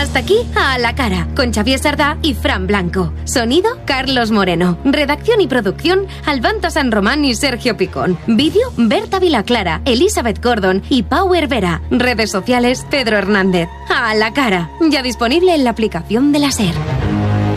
hasta aquí A la Cara, con Xavier Sardá y Fran Blanco. Sonido, Carlos Moreno. Redacción y producción, Albanta San Román y Sergio Picón. Vídeo, Berta Vilaclara, Elizabeth Gordon y Pau Hervera. Redes sociales, Pedro Hernández. A la Cara, ya disponible en la aplicación de la SER.